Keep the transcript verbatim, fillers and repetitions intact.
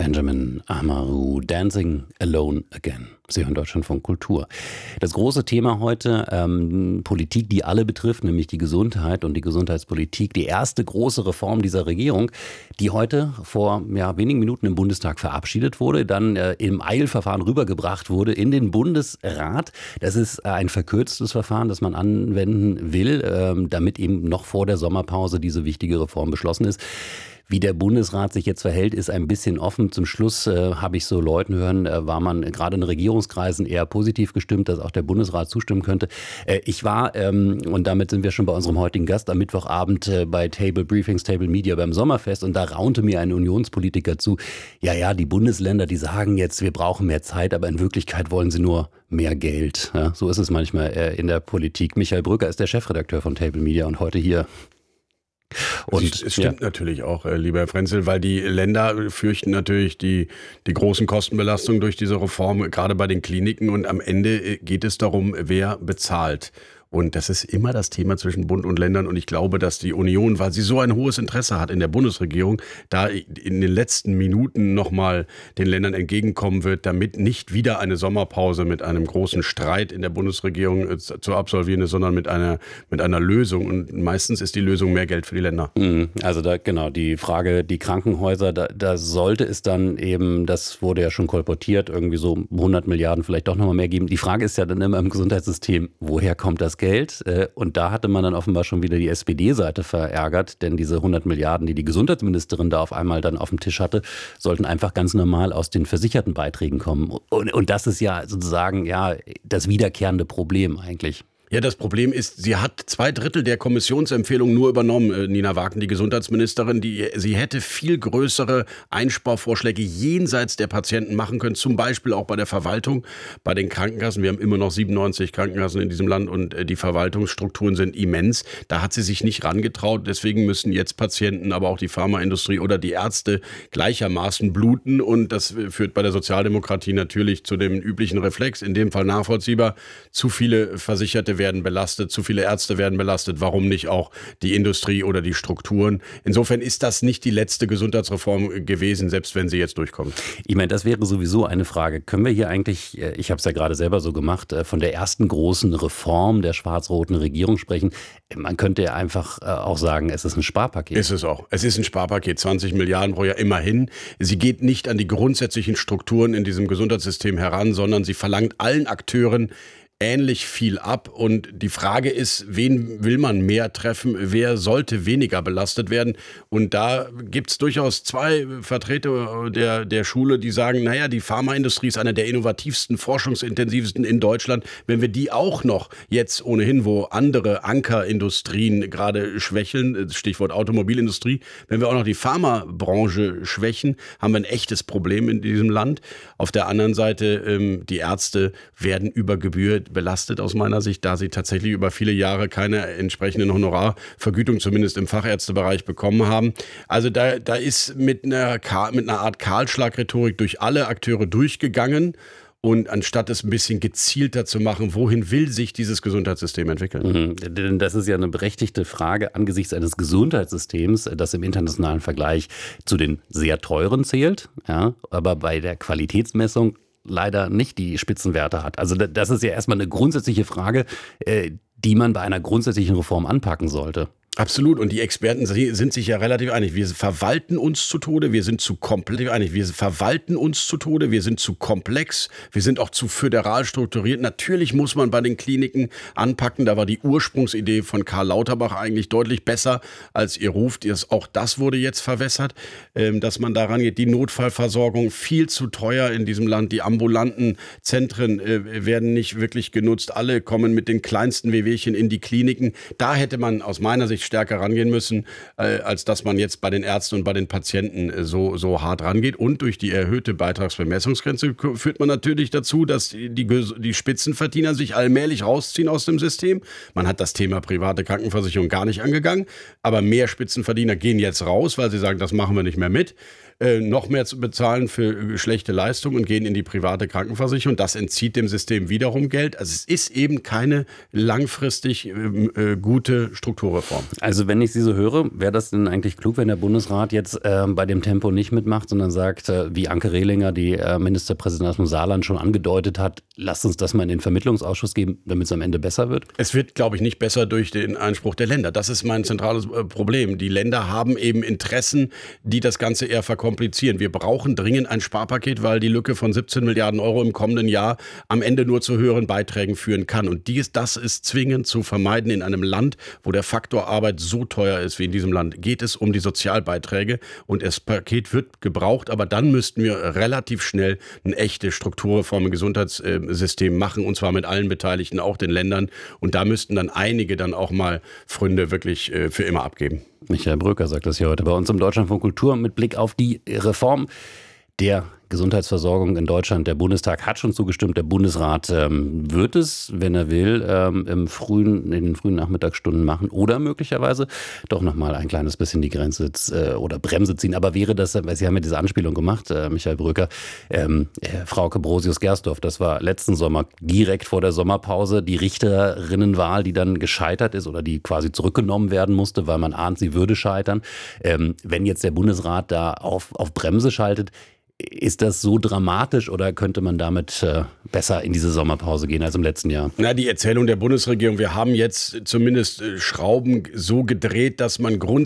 Benjamin Amaru, Dancing Alone Again. Sie hören Deutschlandfunk Kultur. Das große Thema heute, ähm, Politik, die alle betrifft, nämlich die Gesundheit und die Gesundheitspolitik. Die erste große Reform dieser Regierung, die heute vor ja, wenigen Minuten im Bundestag verabschiedet wurde, dann äh, im Eilverfahren rübergebracht wurde in den Bundesrat. Das ist äh, ein verkürztes Verfahren, das man anwenden will, äh, damit eben noch vor der Sommerpause diese wichtige Reform beschlossen ist. Wie der Bundesrat sich jetzt verhält, ist ein bisschen offen. Zum Schluss äh, habe ich so Leuten hören, äh, war man gerade in Regierungskreisen eher positiv gestimmt, dass auch der Bundesrat zustimmen könnte. Äh, ich war, ähm, und damit sind wir schon bei unserem heutigen Gast, am Mittwochabend äh, bei Table Briefings, Table Media beim Sommerfest, und da raunte mir ein Unionspolitiker zu, ja, ja, die Bundesländer, die sagen jetzt, wir brauchen mehr Zeit, aber in Wirklichkeit wollen sie nur mehr Geld. Ja, so ist es manchmal äh, in der Politik. Michael Brücker ist der Chefredakteur von Table Media und heute hier. Und es, es stimmt ja. natürlich auch, äh, lieber Herr Frenzel, weil die Länder fürchten natürlich die, die großen Kostenbelastungen durch diese Reform, gerade bei den Kliniken. Und am Ende geht es darum, wer bezahlt. Und das ist immer das Thema zwischen Bund und Ländern. Und ich glaube, dass die Union, weil sie so ein hohes Interesse hat in der Bundesregierung, da in den letzten Minuten nochmal den Ländern entgegenkommen wird, damit nicht wieder eine Sommerpause mit einem großen Streit in der Bundesregierung zu absolvieren ist, sondern mit einer, mit einer Lösung. Und meistens ist die Lösung mehr Geld für die Länder. Also da genau, die Frage, die Krankenhäuser, da, da sollte es dann eben, das wurde ja schon kolportiert, irgendwie so hundert Milliarden vielleicht doch nochmal mehr geben. Die Frage ist ja dann immer im Gesundheitssystem, woher kommt das Geld? Und da hatte man dann offenbar schon wieder die S P D-Seite verärgert, denn diese hundert Milliarden, die die Gesundheitsministerin da auf einmal dann auf dem Tisch hatte, sollten einfach ganz normal aus den versicherten Beiträgen kommen. Und, und das ist ja sozusagen ja das wiederkehrende Problem eigentlich. Ja, das Problem ist, sie hat zwei Drittel der Kommissionsempfehlungen nur übernommen, Nina Wagen, die Gesundheitsministerin. Die, sie hätte viel größere Einsparvorschläge jenseits der Patienten machen können, zum Beispiel auch bei der Verwaltung, bei den Krankenkassen. Wir haben immer noch siebenundneunzig Krankenkassen in diesem Land und die Verwaltungsstrukturen sind immens. Da hat sie sich nicht rangetraut. Deswegen müssen jetzt Patienten, aber auch die Pharmaindustrie oder die Ärzte gleichermaßen bluten. Und das führt bei der Sozialdemokratie natürlich zu dem üblichen Reflex, in dem Fall nachvollziehbar, zu viele Versicherte werden belastet, zu viele Ärzte werden belastet, warum nicht auch die Industrie oder die Strukturen? Insofern ist das nicht die letzte Gesundheitsreform gewesen, selbst wenn sie jetzt durchkommt. Ich meine, das wäre sowieso eine Frage. Können wir hier eigentlich, ich habe es ja gerade selber so gemacht, von der ersten großen Reform der schwarz-roten Regierung sprechen? Man könnte ja einfach auch sagen, es ist ein Sparpaket. Ist es auch. Es ist ein Sparpaket, zwanzig Milliarden pro Jahr immerhin. Sie geht nicht an die grundsätzlichen Strukturen in diesem Gesundheitssystem heran, sondern sie verlangt allen Akteuren ähnlich viel ab. Und die Frage ist, wen will man mehr treffen? Wer sollte weniger belastet werden? Und da gibt es durchaus zwei Vertreter der, der Schule, die sagen, naja, die Pharmaindustrie ist eine der innovativsten, forschungsintensivsten in Deutschland. Wenn wir die auch noch jetzt ohnehin, wo andere Ankerindustrien gerade schwächeln, Stichwort Automobilindustrie, wenn wir auch noch die Pharmabranche schwächen, haben wir ein echtes Problem in diesem Land. Auf der anderen Seite, ähm, die Ärzte werden über Gebühr belastet aus meiner Sicht, da sie tatsächlich über viele Jahre keine entsprechenden Honorarvergütung, zumindest im Fachärztebereich, bekommen haben. Also da, da ist mit einer, mit einer Art Kahlschlagrhetorik durch alle Akteure durchgegangen. Und anstatt es ein bisschen gezielter zu machen, wohin will sich dieses Gesundheitssystem entwickeln? Mhm. Denn das ist ja eine berechtigte Frage angesichts eines Gesundheitssystems, das im internationalen Vergleich zu den sehr teuren zählt, ja, aber bei der Qualitätsmessung leider nicht die Spitzenwerte hat. Also das ist ja erstmal eine grundsätzliche Frage, die man bei einer grundsätzlichen Reform anpacken sollte. Absolut. Und die Experten sind sich ja relativ einig. Wir verwalten uns zu Tode. Wir sind zu komplex einig. Wir verwalten uns zu Tode. Wir sind zu komplex. Wir sind auch zu föderal strukturiert. Natürlich muss man bei den Kliniken anpacken. Da war die Ursprungsidee von Karl Lauterbach eigentlich deutlich besser als ihr Ruf. Auch das wurde jetzt verwässert, dass man daran geht. Die Notfallversorgung viel zu teuer in diesem Land. Die ambulanten Zentren werden nicht wirklich genutzt. Alle kommen mit den kleinsten Wehwehchen in die Kliniken. Da hätte man aus meiner Sicht stärker rangehen müssen, äh, als dass man jetzt bei den Ärzten und bei den Patienten äh, so, so hart rangeht. Und durch die erhöhte Beitragsbemessungsgrenze führt man natürlich dazu, dass die, die, die Spitzenverdiener sich allmählich rausziehen aus dem System. Man hat das Thema private Krankenversicherung gar nicht angegangen, aber mehr Spitzenverdiener gehen jetzt raus, weil sie sagen, das machen wir nicht mehr mit. Äh, noch mehr zu bezahlen für schlechte Leistungen und gehen in die private Krankenversicherung. Das entzieht dem System wiederum Geld. Also es ist eben keine langfristig äh, äh, gute Strukturreform. Also wenn ich Sie so höre, wäre das denn eigentlich klug, wenn der Bundesrat jetzt äh, bei dem Tempo nicht mitmacht, sondern sagt, äh, wie Anke Rehlinger, die äh, Ministerpräsidentin aus dem Saarland schon angedeutet hat, lasst uns das mal in den Vermittlungsausschuss geben, damit es am Ende besser wird? Es wird, glaube ich, nicht besser durch den Einspruch der Länder. Das ist mein zentrales äh, Problem. Die Länder haben eben Interessen, die das Ganze eher verkomplizieren. Wir brauchen dringend ein Sparpaket, weil die Lücke von siebzehn Milliarden Euro im kommenden Jahr am Ende nur zu höheren Beiträgen führen kann. Und dies, das ist zwingend zu vermeiden in einem Land, wo der Faktor Arbeit so teuer ist wie in diesem Land. Geht es um die Sozialbeiträge und das Paket wird gebraucht, aber dann müssten wir relativ schnell eine echte Strukturreform im Gesundheitssystem machen und zwar mit allen Beteiligten, auch den Ländern. Und da müssten dann einige dann auch mal Pfründe wirklich für immer abgeben. Michael Bröker sagt das hier heute bei uns im Deutschlandfunk Kultur mit Blick auf die Reform der Gesundheitsversorgung in Deutschland. Der Bundestag hat schon zugestimmt. Der Bundesrat ähm, wird es, wenn er will, ähm, im frühen, in den frühen Nachmittagsstunden machen oder möglicherweise doch nochmal ein kleines bisschen die Grenze äh, oder Bremse ziehen. Aber wäre das, weil Sie haben ja diese Anspielung gemacht, äh, Michael Bröker, ähm, äh, Frauke Brosius-Gersdorf, das war letzten Sommer direkt vor der Sommerpause die Richterinnenwahl, die dann gescheitert ist oder die quasi zurückgenommen werden musste, weil man ahnt, sie würde scheitern. Ähm, wenn jetzt der Bundesrat da auf, auf Bremse schaltet, ist das so dramatisch oder könnte man damit äh, besser in diese Sommerpause gehen als im letzten Jahr? Na, die Erzählung der Bundesregierung, wir haben jetzt zumindest äh, Schrauben so gedreht, dass man grundsätzlich